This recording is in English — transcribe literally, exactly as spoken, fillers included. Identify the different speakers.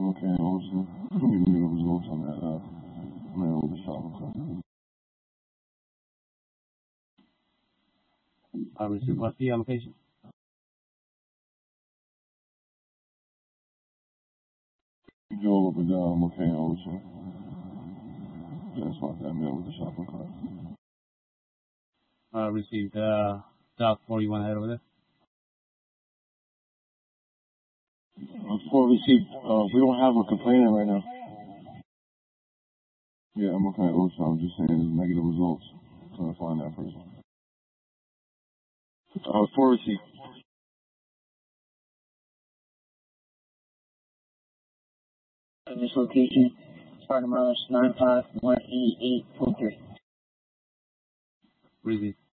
Speaker 1: okay, also, give me the results on that, uh, man with the shopping cart.
Speaker 2: I received. What's the allocation?
Speaker 1: You drove up and down, okay, also. That's like that man with the shopping cart.
Speaker 2: I received, uh, South forty-one head over there.
Speaker 1: Uh, for receipt, uh, we don't have a complainant right now. Yeah, I'm okay, also, I'm just saying there's negative results. I'm trying to find that person. Uh, for receipt.
Speaker 3: In this location, Spartan Miles nine five one eight eight four three.
Speaker 2: Receipt.